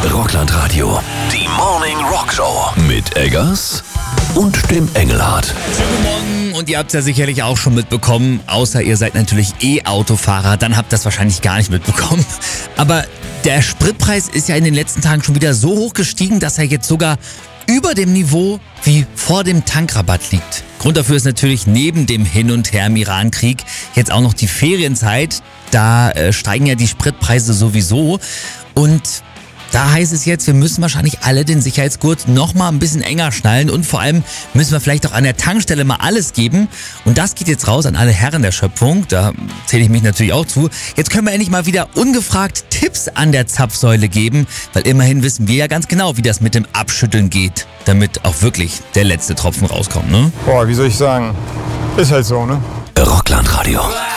Rockland Radio. Die Morning Rock Show. Mit Eggers und dem Engelhardt. Schönen guten Morgen, und ihr habt es ja sicherlich auch schon mitbekommen, außer ihr seid natürlich E-Autofahrer, dann habt ihr das wahrscheinlich gar nicht mitbekommen. Aber der Spritpreis ist ja in den letzten Tagen schon wieder so hoch gestiegen, dass er jetzt sogar über dem Niveau wie vor dem Tankrabatt liegt. Grund dafür ist natürlich neben dem Hin und Her im Iran-Krieg jetzt auch noch die Ferienzeit. Da steigen ja die Spritpreise sowieso, und da heißt es jetzt, wir müssen wahrscheinlich alle den Sicherheitsgurt noch mal ein bisschen enger schnallen, und vor allem müssen wir vielleicht auch an der Tankstelle mal alles geben. Und das geht jetzt raus an alle Herren der Schöpfung, da zähle ich mich natürlich auch zu. Jetzt können wir endlich mal wieder ungefragt Tipps an der Zapfsäule geben, weil immerhin wissen wir ja ganz genau, wie das mit dem Abschütteln geht, damit auch wirklich der letzte Tropfen rauskommt, ne? Boah, wie soll ich sagen? Ist halt so, ne? Rockland Radio.